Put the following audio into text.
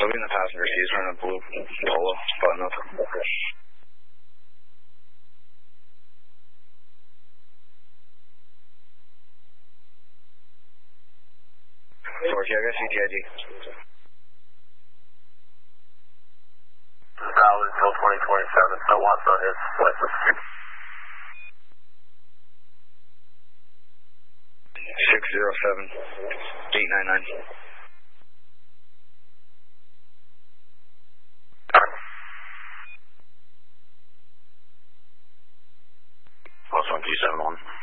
He'll be in the passenger seat. He's wearing a blue polo button up. Okay. Sorry, I got CTID. Valid until 2027, so what's on his license? 607-899. +1 G71.